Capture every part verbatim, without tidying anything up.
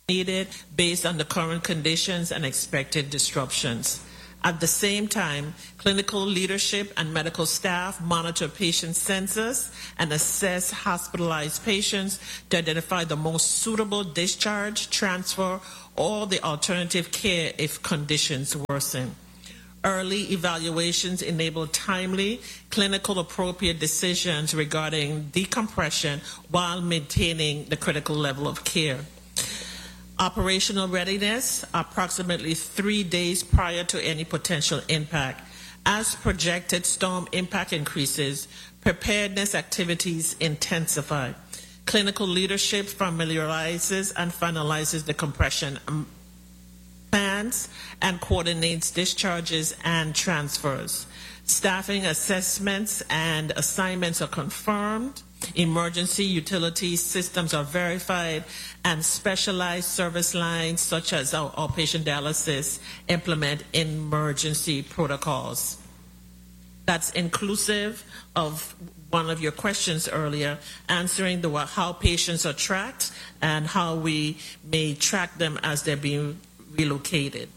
needed based on the current conditions and expected disruptions. At the same time, clinical leadership and medical staff monitor patient census and assess hospitalized patients to identify the most suitable discharge, transfer, or the alternative care if conditions worsen. Early evaluations enable timely, clinical appropriate decisions regarding decompression while maintaining the critical level of care. Operational readiness, approximately three days prior to any potential impact. As projected storm impact increases, preparedness activities intensify. Clinical leadership familiarizes and finalizes the compression plans and coordinates discharges and transfers. Staffing assessments and assignments are confirmed. Emergency utility systems are verified, and specialized service lines such as our outpatient dialysis implement emergency protocols. That's inclusive of one of your questions earlier, answering the how patients are tracked and how we may track them as they're being relocated.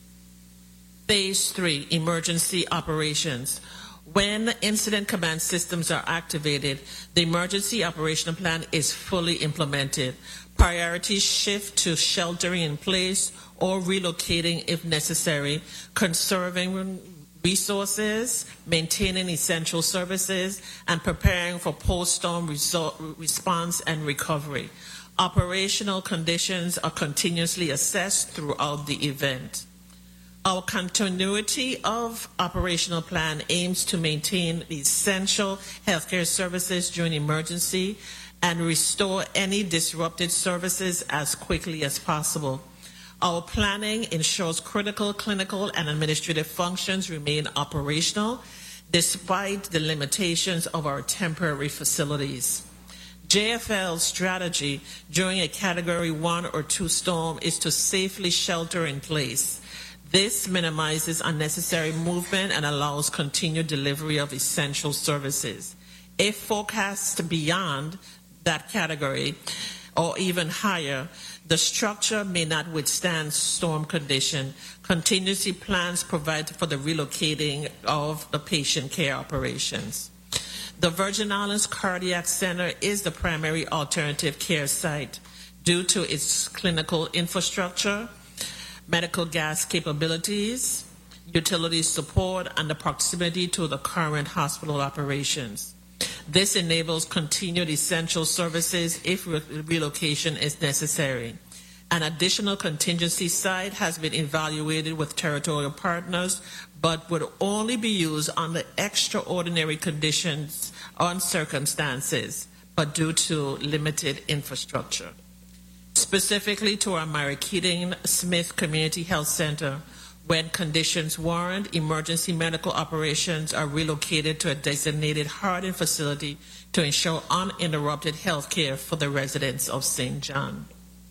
Phase three, emergency operations. When incident command systems are activated, the emergency operational plan is fully implemented. Priorities shift to sheltering in place or relocating if necessary, conserving resources, maintaining essential services, and preparing for post-storm response and recovery. Operational conditions are continuously assessed throughout the event. Our continuity of operational plan aims to maintain essential healthcare services during emergency and restore any disrupted services as quickly as possible. Our planning ensures critical clinical and administrative functions remain operational despite the limitations of our temporary facilities. J F L's strategy during a Category one or two storm is to safely shelter in place. This minimizes unnecessary movement and allows continued delivery of essential services. If forecast beyond that category or even higher, the structure may not withstand storm condition. Contingency plans provide for the relocating of the patient care operations. The Virgin Islands Cardiac Center is the primary alternative care site due to its clinical infrastructure, medical gas capabilities, utility support, and the proximity to the current hospital operations. This enables continued essential services if re- relocation is necessary. An additional contingency site has been evaluated with territorial partners, but would only be used under extraordinary conditions or circumstances, but due to limited infrastructure. Specifically to our Mary Keating Smith Community Health Center, when conditions warrant, emergency medical operations are relocated to a designated hardened facility to ensure uninterrupted health care for the residents of Saint John.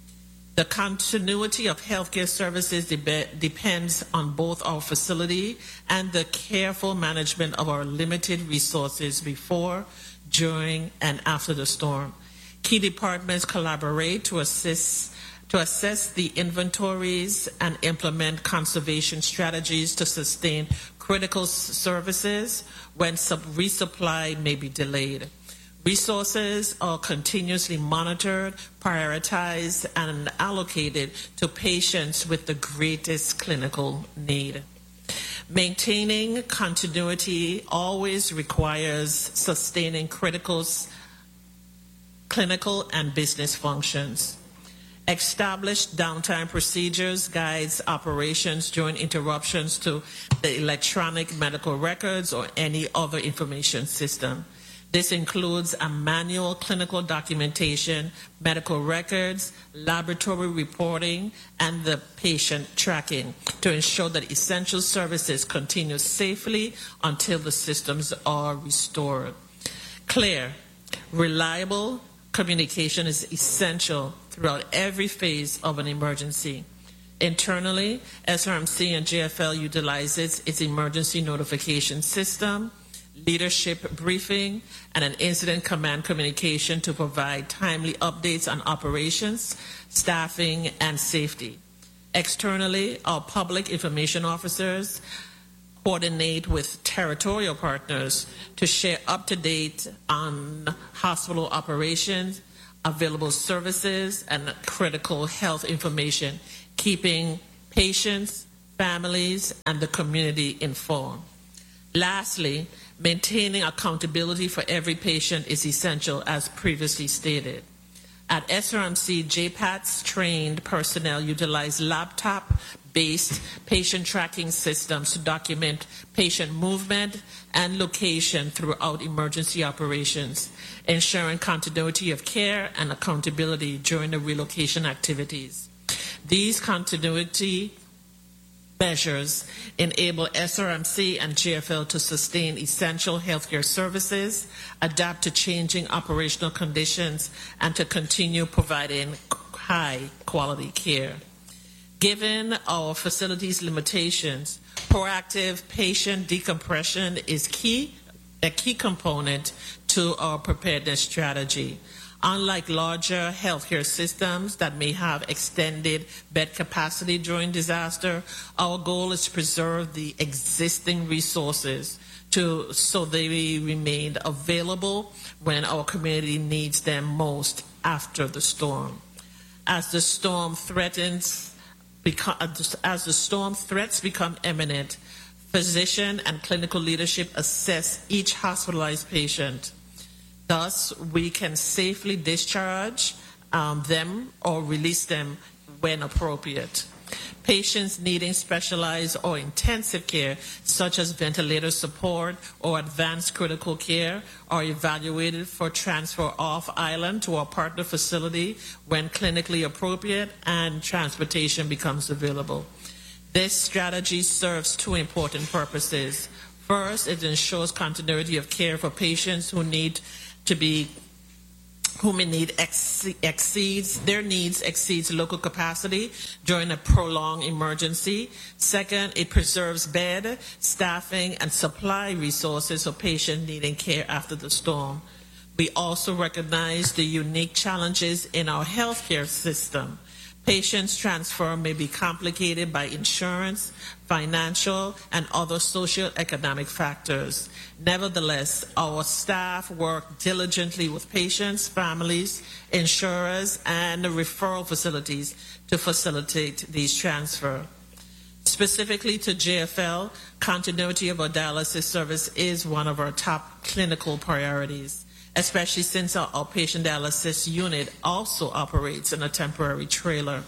The continuity of healthcare services de- depends on both our facility and the careful management of our limited resources before, during, and after the storm. Key departments collaborate to assist to assess the inventories and implement conservation strategies to sustain critical services when sub- resupply may be delayed. Resources are continuously monitored, prioritized, and allocated to patients with the greatest clinical need. Maintaining continuity always requires sustaining critical clinical and business functions. Established downtime procedures guides operations during interruptions to the electronic medical records or any other information system. This includes a manual clinical documentation, medical records, laboratory reporting, and the patient tracking to ensure that essential services continue safely until the systems are restored. Clear, reliable communication is essential throughout every phase of an emergency. Internally, S R M C and J F L utilizes its emergency notification system, leadership briefing, and an incident command communication to provide timely updates on operations, staffing, and safety. Externally, our public information officers coordinate with territorial partners to share up-to-date on hospital operations, available services, and critical health information, keeping patients, families, and the community informed. Lastly, maintaining accountability for every patient is essential, as previously stated. At S R M C, J PATS trained personnel utilize laptop-based patient tracking systems to document patient movement and location throughout emergency operations, ensuring continuity of care and accountability during the relocation activities. These continuity measures enable S R M C and J F L to sustain essential healthcare services, adapt to changing operational conditions, and to continue providing high quality care. Given our facilities' limitations, proactive patient decompression is key, a key component to our preparedness strategy. Unlike larger healthcare systems that may have extended bed capacity during disaster, our goal is to preserve the existing resources to, so they remain available when our community needs them most after the storm. As the storm threatens, as the storm threats become imminent, physician and clinical leadership assess each hospitalized patient. Thus, we can safely discharge um, them or release them when appropriate. Patients needing specialized or intensive care, such as ventilator support or advanced critical care, are evaluated for transfer off island to our partner facility when clinically appropriate and transportation becomes available. This strategy serves two important purposes. First, it ensures continuity of care for patients who need to be, who may need ex exceeds, their needs exceeds local capacity during a prolonged emergency. Second, it preserves bed, staffing, and supply resources for patients needing care after the storm. We also recognize the unique challenges in our healthcare system. Patients' transfer may be complicated by insurance, financial, and other socio-economic factors. Nevertheless, our staff work diligently with patients, families, insurers, and referral facilities to facilitate these transfers. Specifically to J F L, continuity of our dialysis service is one of our top clinical priorities, especially since our outpatient dialysis unit also operates in a temporary trailer.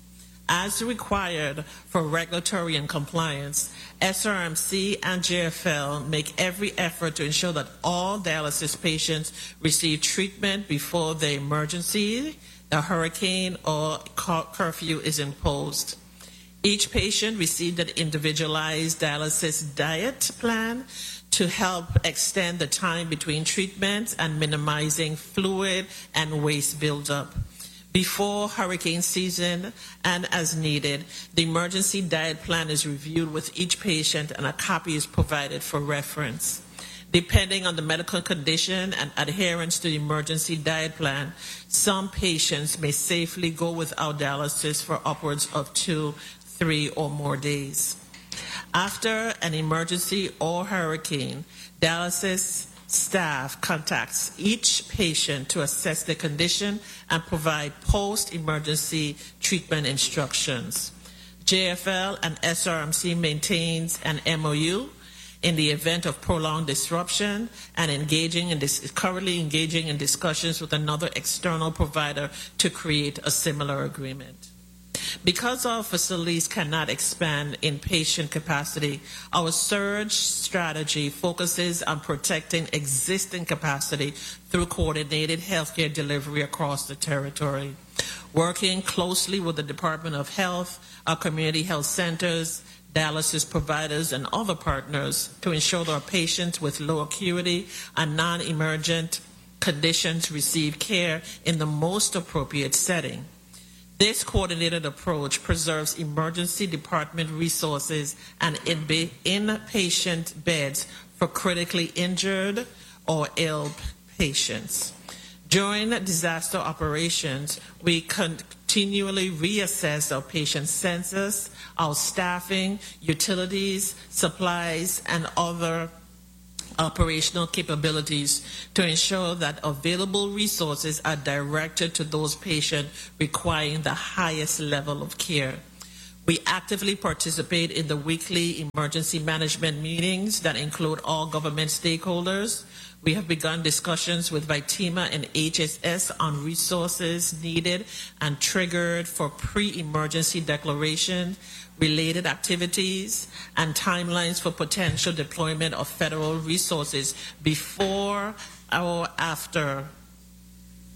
As required for regulatory and compliance, S R M C and J F L make every effort to ensure that all dialysis patients receive treatment before the emergency, the hurricane, or curfew is imposed. Each patient received an individualized dialysis diet plan to help extend the time between treatments and minimizing fluid and waste buildup. Before hurricane season and as needed, the emergency diet plan is reviewed with each patient and a copy is provided for reference. Depending on the medical condition and adherence to the emergency diet plan, some patients may safely go without dialysis for upwards of two, three, or more days. After an emergency or hurricane, dialysis staff contacts each patient to assess their condition and provide post-emergency treatment instructions. J F L and S R M C maintains an M O U in the event of prolonged disruption and engaging in this, currently engaging in discussions with another external provider to create a similar agreement. Because our facilities cannot expand in patient capacity, our surge strategy focuses on protecting existing capacity through coordinated healthcare delivery across the territory. Working closely with the Department of Health, our community health centers, dialysis providers, and other partners to ensure that our patients with low acuity and non-emergent conditions receive care in the most appropriate setting. This coordinated approach preserves emergency department resources and inpatient beds for critically injured or ill patients. During disaster operations, we continually reassess our patient census, our staffing, utilities, supplies, and other operational capabilities to ensure that available resources are directed to those patients requiring the highest level of care. We actively participate in the weekly emergency management meetings that include all government stakeholders. We have begun discussions with VITEMA and H S S on resources needed and triggered for pre-emergency declaration, related activities, and timelines for potential deployment of federal resources before or after